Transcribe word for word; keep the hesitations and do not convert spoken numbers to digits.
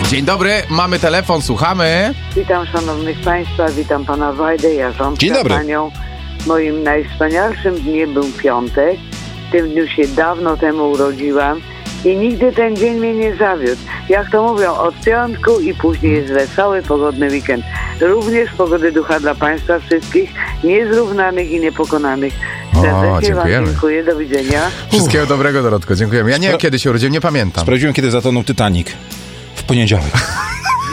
Dzień dobry, mamy telefon, słuchamy. Witam szanownych państwa, witam pana Wajdę, jarzączka Dzień dobry. panią. Moim najwspanialszym dniem był piątek. W tym dniu się dawno temu urodziłam i nigdy ten dzień mnie nie zawiódł. Jak to mówią, od piątku i później jest wesoły, pogodny weekend. Również pogody ducha dla państwa wszystkich, niezrównanych i niepokonanych. Serdecznie wam dziękuję, do widzenia. Wszystkiego dobrego, Dorotko, dziękujemy. Ja nie wiem, kiedy się urodziłem, nie pamiętam. Sprawdziłem, kiedy zatonął Titanic. W poniedziałek.